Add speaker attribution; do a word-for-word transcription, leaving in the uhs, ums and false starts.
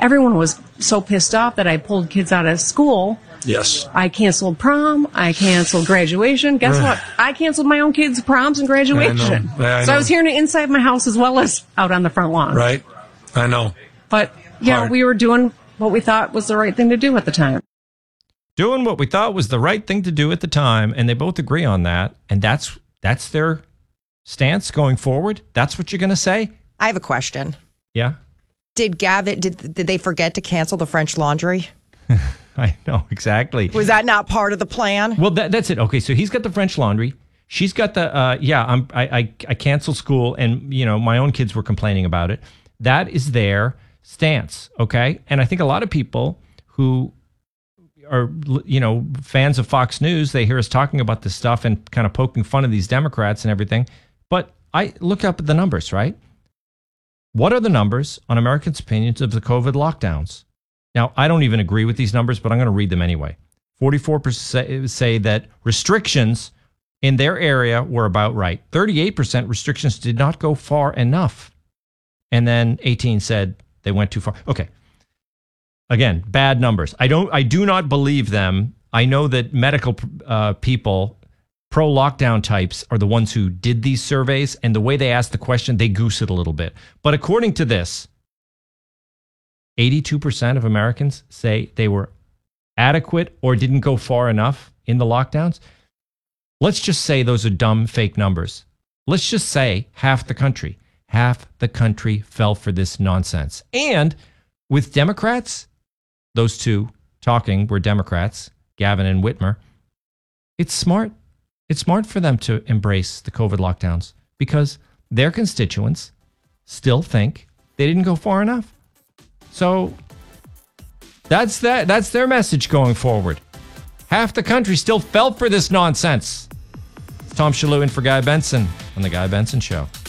Speaker 1: everyone was so pissed off that I pulled kids out of school.
Speaker 2: Yes.
Speaker 1: I canceled prom. I canceled graduation. Guess what? I canceled my own kids' proms and graduation.
Speaker 2: I know. I
Speaker 1: so
Speaker 2: know.
Speaker 1: I was hearing it inside my house as well as out on the front lawn.
Speaker 2: Right. I know.
Speaker 1: But, yeah,
Speaker 2: Hard.
Speaker 1: we were doing what we thought was the right thing to do at the time.
Speaker 3: Doing what we thought was the right thing to do at the time, and they both agree on that, and that's that's their stance going forward? That's what you're going to say?
Speaker 4: I have a question.
Speaker 3: Yeah?
Speaker 4: Did Gavin, did, did they forget to cancel the French Laundry?
Speaker 3: I know, exactly.
Speaker 4: Was that not part of the plan?
Speaker 3: Well, that, that's it. Okay, so he's got the French Laundry. She's got the, uh, yeah, I'm, I, I, I canceled school, and, you know, my own kids were complaining about it. That is their stance, okay? And I think a lot of people who are, you know, fans of Fox News, they hear us talking about this stuff and kind of poking fun of these Democrats and everything. But I look up at the numbers, right? What are the numbers on Americans' opinions of the COVID lockdowns? Now, I don't even agree with these numbers, but I'm going to read them anyway. forty-four percent say that restrictions in their area were about right. thirty-eight percent restrictions did not go far enough. And then eighteen said they went too far. Okay. Again, bad numbers. I don't. I do not believe them. I know that medical uh, people, pro-lockdown types, are the ones who did these surveys, and the way they ask the question, they goose it a little bit. But according to this, eighty-two percent of Americans say they were adequate or didn't go far enough in the lockdowns. Let's just say those are dumb, fake numbers. Let's just say half the country, half the country fell for this nonsense. And with Democrats, those two talking were Democrats, Gavin and Whitmer, it's smart. It's smart for them to embrace the COVID lockdowns because their constituents still think they didn't go far enough. So that's that. That's their message going forward. Half the country still fell for this nonsense. It's Tom Shalhoub in for Guy Benson on The Guy Benson Show.